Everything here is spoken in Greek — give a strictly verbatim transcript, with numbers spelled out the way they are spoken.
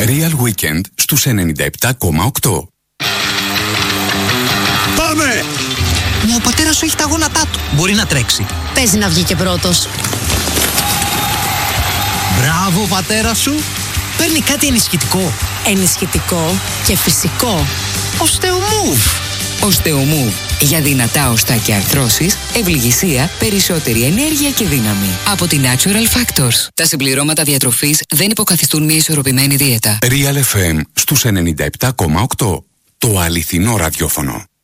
Real Weekend στους ενενήντα επτά κόμμα οκτώ. Πάμε! Μα ο πατέρας σου έχει τα γόνατά του. Μπορεί να τρέξει. Παίζει να βγει και πρώτος. Μπράβο, πατέρα σου. Παίρνει κάτι ενισχυτικό. Ενισχυτικό και φυσικό. Οστεομούβ. Οστεομούβ. Για δυνατά οστά και αρθρώσεις, ευληγησία, περισσότερη ενέργεια και δύναμη. Από την Natural Factors. Τα συμπληρώματα διατροφής δεν υποκαθιστούν μια ισορροπημένη δίαιτα. Real εφ εμ στους ενενήντα επτά κόμμα οκτώ. Το αληθινό ραδιόφωνο.